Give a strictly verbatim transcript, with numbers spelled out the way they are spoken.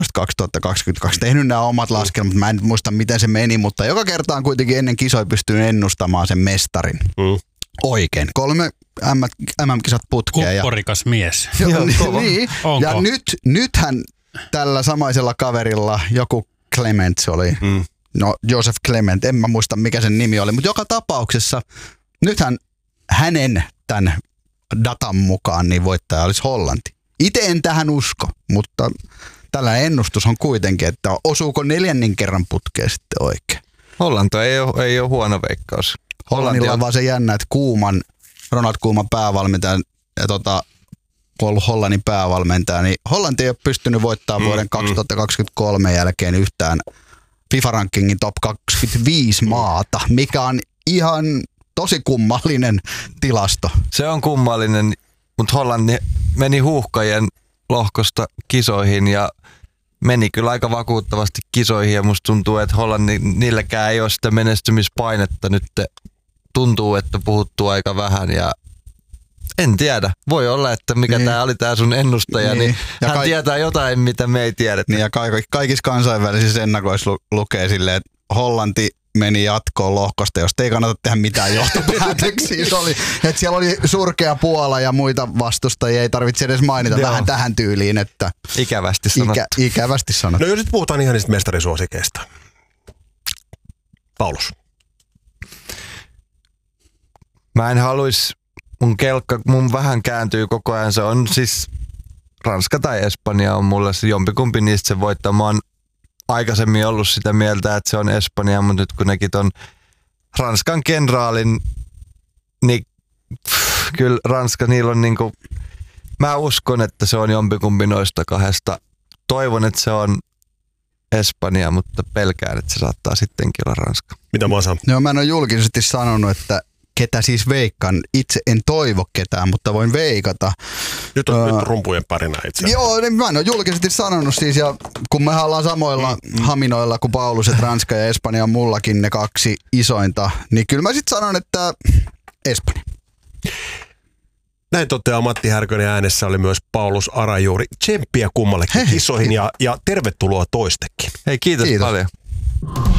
kaksituhattakaksikymmentäkaksi. Tehnyt nämä omat laskelmat, mä en nyt muista miten se meni, mutta joka kerta on kuitenkin ennen kisoja pystynyt ennustamaan sen mestarin. Mm. Oikein. Kolme M M-kisat putkeen. Kupporikas mies. Ja, niin. Ja nyt, nythän tällä samaisella kaverilla joku Clement se oli. Mm. No Joseph Clement, en mä muista mikä sen nimi oli, mutta joka tapauksessa nythän hänen tämän datan mukaan niin voittaja olisi Hollanti. Itse en tähän usko, mutta tällä ennustus on kuitenkin, että osuuko neljännen kerran putkeen sitten oikein. Hollanti ei ole, ei ole huono veikkaus. Hollannilla on vaan se jännä, että Koeman, Ronald Koeman päävalmentaja ja tota, kun on ollut Hollannin päävalmentaja, niin Hollanti ei ole pystynyt voittamaan mm, vuoden kaksituhattakaksikymmentäkolme mm. jälkeen yhtään FIFA-rankingin top kaksikymmentäviisi maata, mikä on ihan tosi kummallinen tilasto. Se on kummallinen, mutta Hollanti meni huuhkajien lohkosta kisoihin ja meni kyllä aika vakuuttavasti kisoihin ja musta tuntuu, että Hollanti, niilläkään ei ole sitä menestymispainetta nyt. Tuntuu, että puhuttuu aika vähän ja en tiedä. Voi olla, että mikä niin. Tää oli tää sun ennustaja, niin, niin hän kaik- tietää jotain, mitä me ei tiedetä. Niin ja kaik- kaikissa kansainvälisissä ennakoissa lu- lukee silleen, että Hollanti meni jatkoon lohkosta, josta ei kannata tehdä mitään johtopäätöksiä. Se oli, että siellä oli surkea Puola ja muita vastustajia, ei tarvitse edes mainita Joo. vähän tähän tyyliin. Että ikävästi sanottu. Ikä, ikävästi sanottu. No jos nyt puhutaan ihan niistä mestarisuosikeista. Paulus. Mä en haluis, mun kelkka, mun vähän kääntyy koko ajan. Se on siis Ranska tai Espanja on mulle se jompikumpi niistä se voittaa. Mä oon aikaisemmin ollut sitä mieltä, että se on Espanja, mutta nyt kun nekin ton Ranskan kenraalin, niin pff, kyllä Ranska, niillä on niinku, mä uskon, että se on jompikumpi noista kahdesta. Toivon, että se on Espanja, mutta pelkään, että se saattaa sittenkin olla Ranska. Mitä mä saan? No mä en ole julkisesti sanonut, että ketä siis veikkaan. Itse en toivo ketään, mutta voin veikata. Nyt on uh, nyt rumpujen parina itse. Joo, niin mä en ole julkisesti sanonut siis, ja kun me ollaan samoilla mm. haminoilla kuin Paulus, että Ranska ja Espanja on mullakin ne kaksi isointa, niin kyllä mä sitten sanon, että Espanja. Näin toteaa Matti Härkönen, äänessä oli myös Paulus Arajuuri. Tsemppiä kummallekin kisoihin ja, ja tervetuloa toistekin. Hei, kiitos, kiitos. paljon.